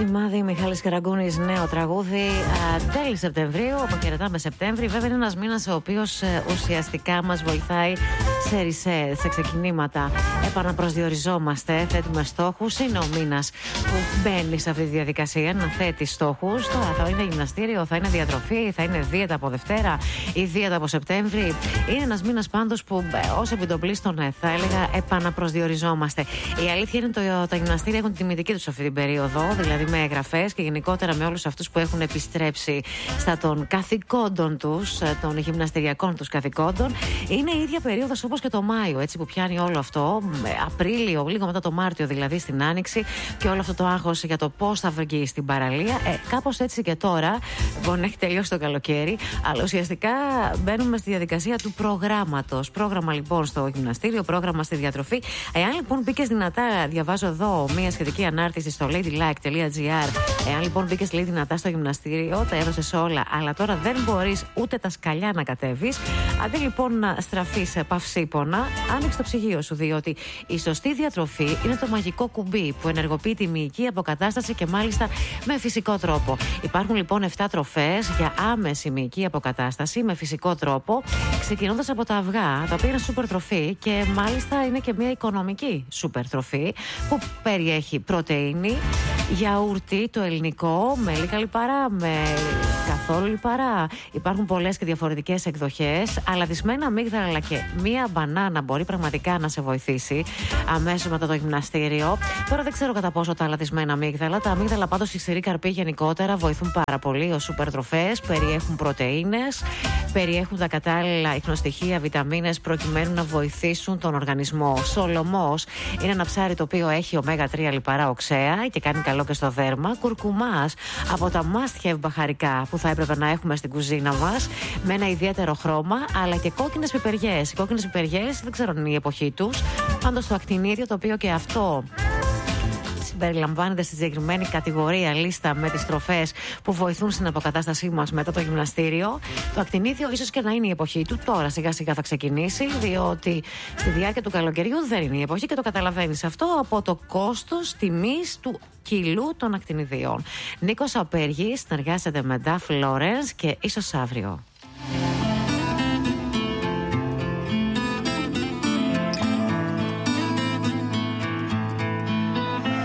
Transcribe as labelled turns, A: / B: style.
A: Σημάδι, Μιχάλης Καραγκούνης, νέο τραγούδι. Τέλη Σεπτεμβρίου, αποχαιρετάμε Σεπτέμβρη. Βέβαια είναι ένας μήνας ο οποίος ουσιαστικά μας βοηθάει σε reset, σε ξεκινήματα. Επαναπροσδιοριζόμαστε, θέτουμε στόχους. Είναι ο μήνας που μπαίνει σε αυτή τη διαδικασία να θέτει στόχους. Τώρα θα είναι γυμναστήριο, θα είναι διατροφή, θα είναι δίαιτα από Δευτέρα ή δίαιτα από Σεπτέμβρη. Είναι ένας μήνας πάντως που ως επιτοπλίστων θα έλεγα επαναπροσδιοριζόμαστε. Η αλήθεια είναι ότι τα γυμναστήρια έχουν τη τιμητική τους αυτή την περίοδο, δηλαδή με εγγραφές και γενικότερα με όλους αυτούς που έχουν επιστρέψει στα των καθηκόντων τους, των γυμναστηριακών τους καθηκόντων. Είναι η ίδια περίοδος όπως και το Μάιο, έτσι που πιάνει όλο αυτό. Απρίλιο, λίγο μετά το Μάρτιο δηλαδή, στην Άνοιξη, και όλο αυτό το άγχος για το πώς θα βγει στην παραλία. Κάπως έτσι και τώρα. Μπορεί να έχει τελειώσει το καλοκαίρι, αλλά ουσιαστικά μπαίνουμε στη διαδικασία του προγράμματος. Πρόγραμμα λοιπόν στο γυμναστήριο, πρόγραμμα στη διατροφή. Εάν λοιπόν μπήκες δυνατά, διαβάζω εδώ μία σχετική ανάρτηση στο ladylike.gr. Εάν λοιπόν μπήκες λέει δυνατά στο γυμναστήριο, τα έδωσες όλα, αλλά τώρα δεν μπορείς ούτε τα σκαλιά να κατέβεις. Αντί λοιπόν να στραφείς παυσίπονα, άνοιξε το ψυγείο σου, διότι η σωστή διατροφή είναι το μαγικό κουμπί που ενεργοποιεί τη μυϊκή αποκατάσταση και μάλιστα με φυσικό τρόπο. Υπάρχουν λοιπόν 7 τροφές για άμεση μυϊκή αποκατάσταση με φυσικό τρόπο, ξεκινώντας από τα αυγά, τα οποία είναι σούπερ τροφή και μάλιστα είναι και μια οικονομική σούπερ τροφή που περιέχει πρωτεΐνη, γιαούρτι, το ελληνικό, με λίγα λιπαρά, με καθόλου λιπαρά. Υπάρχουν πολλές και διαφορετικές εκδοχές. Αλατισμένα αμύγδαλα αλλά και μία μπανάνα μπορεί πραγματικά να σε βοηθήσει αμέσως μετά το γυμναστήριο. Τώρα δεν ξέρω κατά πόσο τα αλατισμένα αμύγδαλα. Τα αμύγδαλα πάντως και η ξηρή καρπή γενικότερα βοηθούν πάρα πολύ ως σούπερ τροφές. Περιέχουν πρωτεΐνες, περιέχουν τα κατάλληλα ιχνοστοιχεία, βιταμίνες προκειμένου να βοηθήσουν τον οργανισμό. Σολομός είναι ένα ψάρι το οποίο έχει ω3 λιπαρά οξέα και κάνει καλό και στο δέρμα. Κουρκουμάς από τα must have μπαχαρικά που θα έπρεπε να έχουμε στην κουζίνα μας, με ένα ιδιαίτερο χρώμα, αλλά και κόκκινες πιπεριές. Οι κόκκινες πιπεριές δεν ξέρω αν είναι η εποχή τους. Πάντως το ακτινίδιο, το οποίο και αυτό συμπεριλαμβάνεται στη συγκεκριμένη κατηγορία λίστα με τις τροφές που βοηθούν στην αποκατάστασή μας μετά το γυμναστήριο. Το ακτινίδιο ίσως και να είναι η εποχή του. Τώρα σιγά σιγά θα ξεκινήσει, διότι στη διάρκεια του καλοκαιριού δεν είναι η εποχή και το καταλαβαίνεις αυτό από το κόστος τιμής του κιλού των ακτινιδίων. Νίκος Απέργης συνεργάζεται με Duff Lawrence και ίσως αύριο.